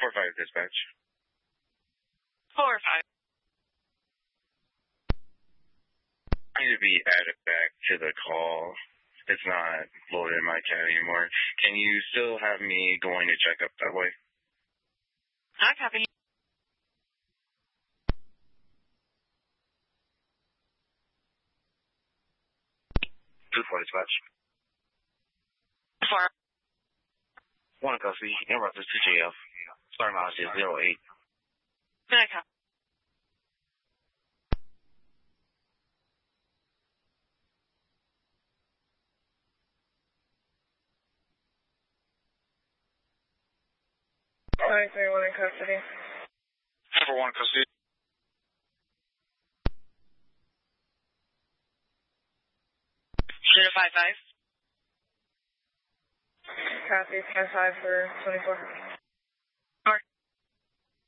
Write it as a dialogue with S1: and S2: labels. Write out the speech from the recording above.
S1: 4-5 dispatch.
S2: 4-5.
S1: I need to be added back to the call. It's not loaded in my tab anymore. Can you still have me going to check up that way?
S2: I copy.
S1: 2-4 dispatch.
S2: 4.
S1: 1 custody, en route to CJF. Starting miles is 08.
S2: I copy.
S3: Sorry, 3-1 in custody.
S1: Number 1 custody.
S2: Should have 5-5.
S3: Copy, 10-5 for 24.